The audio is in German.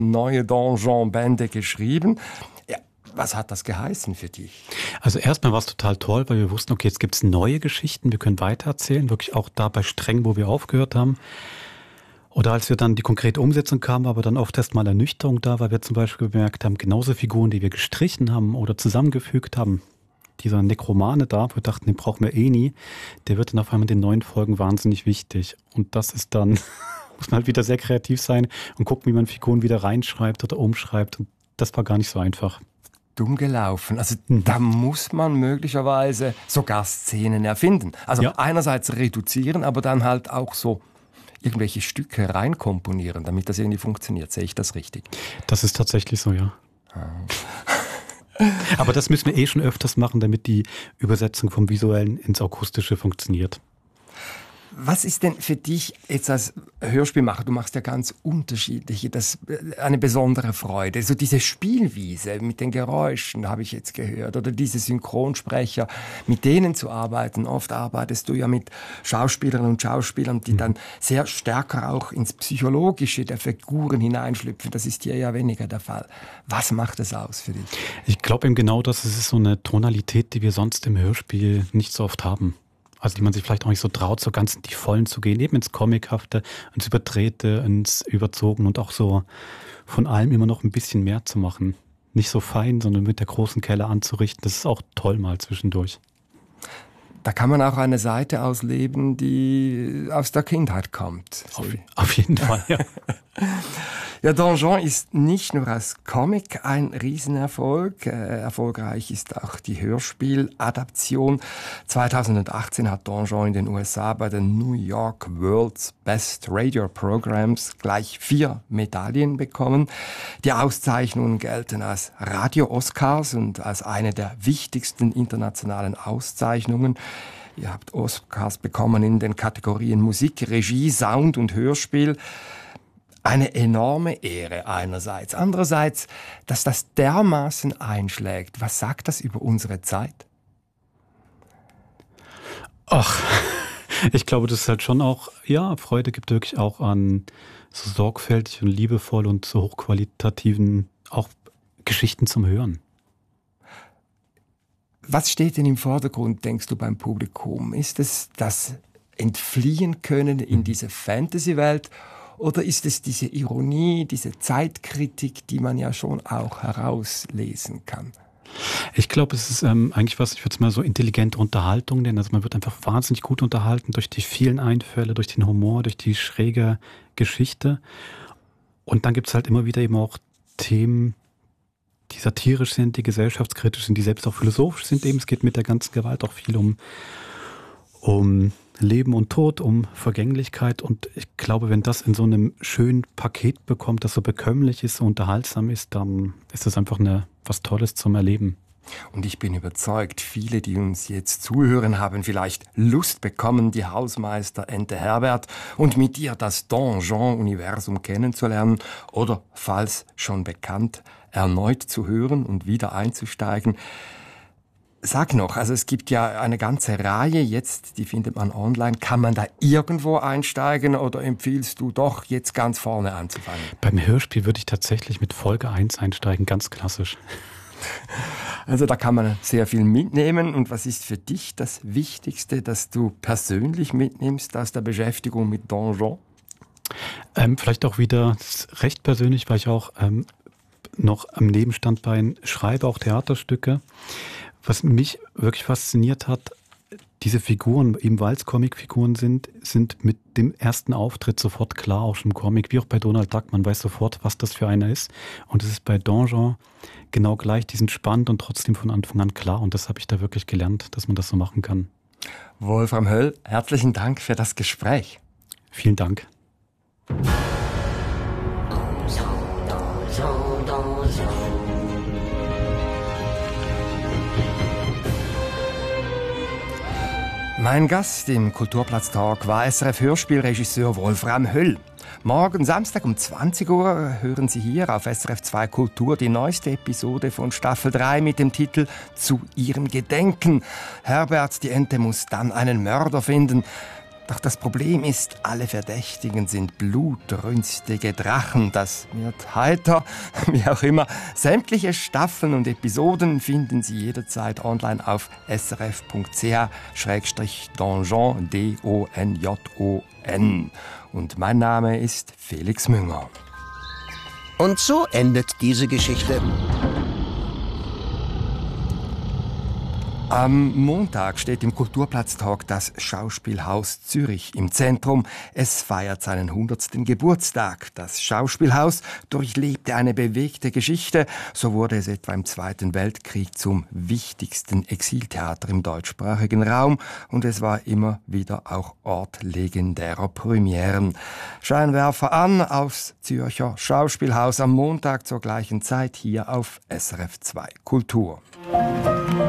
neue Donjon-Bände geschrieben. Ja, was hat das geheißen für dich? Also erstmal war es total toll, weil wir wussten, okay, jetzt gibt es neue Geschichten, wir können weitererzählen, wirklich auch da bei Streng, wo wir aufgehört haben. Oder als wir dann die konkrete Umsetzung kamen, aber dann oft erst mal Ernüchterung da, weil wir zum Beispiel bemerkt haben, genauso Figuren, die wir gestrichen haben oder zusammengefügt haben, dieser Nekromane da, wir dachten, den brauchen wir eh nie, der wird dann auf einmal in den neuen Folgen wahnsinnig wichtig. Und das ist dann, muss man halt wieder sehr kreativ sein und gucken, wie man Figuren wieder reinschreibt oder umschreibt. Und das war gar nicht so einfach. Dumm gelaufen. Also da muss man möglicherweise sogar Szenen erfinden. Also einerseits reduzieren, aber dann halt auch so irgendwelche Stücke reinkomponieren, damit das irgendwie funktioniert. Sehe ich das richtig? Das ist tatsächlich so, ja. Aber das müssen wir eh schon öfters machen, damit die Übersetzung vom Visuellen ins Akustische funktioniert. Was ist denn für dich jetzt als Hörspielmacher, du machst ja ganz unterschiedliche, das eine besondere Freude, so diese Spielwiese mit den Geräuschen, habe ich jetzt gehört, oder diese Synchronsprecher, mit denen zu arbeiten. Oft arbeitest du ja mit Schauspielerinnen und Schauspielern, die dann sehr stärker auch ins Psychologische der Figuren hineinschlüpfen. Das ist hier ja weniger der Fall. Was macht es aus für dich? Ich glaube eben genau, dass es ist so eine Tonalität, die wir sonst im Hörspiel nicht so oft haben. Also die man sich vielleicht auch nicht so traut, so ganz in die Vollen zu gehen, eben ins Comichafte, ins Überdrehte, ins Überzogen und auch so von allem immer noch ein bisschen mehr zu machen. Nicht so fein, sondern mit der großen Kelle anzurichten. Das ist auch toll mal zwischendurch. Da kann man auch eine Seite ausleben, die aus der Kindheit kommt. Auf jeden Fall, ja. Ja, Donjon ist nicht nur als Comic ein Riesenerfolg. Erfolgreich ist auch die Hörspieladaption. 2018 hat Donjon in den USA bei den New York World's Best Radio Programs gleich 4 Medaillen bekommen. Die Auszeichnungen gelten als Radio-Oscars und als eine der wichtigsten internationalen Auszeichnungen. Ihr habt Oscars bekommen in den Kategorien Musik, Regie, Sound und Hörspiel. Eine enorme Ehre einerseits. Andererseits, dass das dermaßen einschlägt. Was sagt das über unsere Zeit? Ach, ich glaube, das ist halt schon auch, ja, Freude gibt wirklich auch an so sorgfältig und liebevoll und so hochqualitativen auch Geschichten zum Hören. Was steht denn im Vordergrund, denkst du, beim Publikum? Ist es das Entfliehen können in diese Fantasy-Welt? Oder ist es diese Ironie, diese Zeitkritik, die man ja schon auch herauslesen kann? Ich glaube, es ist eigentlich was, ich würde es mal so intelligente Unterhaltung nennen. Also man wird einfach wahnsinnig gut unterhalten durch die vielen Einfälle, durch den Humor, durch die schräge Geschichte. Und dann gibt es halt immer wieder eben auch Themen, die satirisch sind, die gesellschaftskritisch sind, die selbst auch philosophisch sind. Eben, es geht mit der ganzen Gewalt auch viel um Leben und Tod, um Vergänglichkeit. Und ich glaube, wenn das in so einem schönen Paket bekommt, das so bekömmlich ist, so unterhaltsam ist, dann ist das einfach was Tolles zum Erleben. Und ich bin überzeugt, viele, die uns jetzt zuhören, haben vielleicht Lust bekommen, die Hausmeister Ente Herbert und mit ihr das Donjon-Universum kennenzulernen oder, falls schon bekannt, erneut zu hören und wieder einzusteigen. Sag noch, also es gibt ja eine ganze Reihe jetzt, die findet man online. Kann man da irgendwo einsteigen oder empfiehlst du doch, jetzt ganz vorne anzufangen? Beim Hörspiel würde ich tatsächlich mit Folge 1 einsteigen, ganz klassisch. Also da kann man sehr viel mitnehmen. Und was ist für dich das Wichtigste, das du persönlich mitnimmst aus der Beschäftigung mit Donjon? Vielleicht auch wieder recht persönlich, weil ich auch noch am Nebenstandbein schreibe, auch Theaterstücke. Was mich wirklich fasziniert hat, diese Figuren, eben weil es Comicfiguren sind mit dem ersten Auftritt sofort klar, auch schon im Comic, wie auch bei Donald Duck, man weiß sofort, was das für einer ist. Und es ist bei Donjon genau gleich, die sind spannend und trotzdem von Anfang an klar. Und das habe ich da wirklich gelernt, dass man das so machen kann. Wolfram Höll, herzlichen Dank für das Gespräch. Vielen Dank. Mein Gast im Kulturplatz-Talk war SRF-Hörspielregisseur Wolfram Höll. Morgen Samstag um 20 Uhr hören Sie hier auf SRF 2 Kultur die neueste Episode von Staffel 3 mit dem Titel »Zu ihrem Gedenken«. Herbert die Ente muss dann einen Mörder finden. Doch das Problem ist, alle Verdächtigen sind blutrünstige Drachen. Das wird heiter, wie auch immer. Sämtliche Staffeln und Episoden finden Sie jederzeit online auf srf.ch/donjon, D-O-N-J-O-N. Und mein Name ist Felix Münger. Und so endet diese Geschichte. Am Montag steht im Kulturplatztag das Schauspielhaus Zürich im Zentrum. Es feiert seinen 100. Geburtstag. Das Schauspielhaus durchlebte eine bewegte Geschichte. So wurde es etwa im Zweiten Weltkrieg zum wichtigsten Exiltheater im deutschsprachigen Raum. Und es war immer wieder auch Ort legendärer Premieren. Scheinwerfer an aufs Zürcher Schauspielhaus am Montag zur gleichen Zeit hier auf SRF 2 Kultur.